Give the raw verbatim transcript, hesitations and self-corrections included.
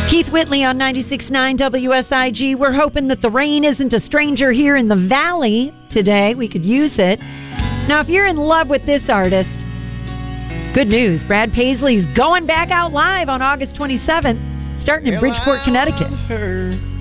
Keith Whitley on ninety-six point nine W S I G. We're hoping that the rain isn't a stranger here in the valley today. We could use it. Now, if you're in love with this artist, good news. Brad Paisley's going back out live on August twenty-seventh, starting in Bridgeport, Connecticut.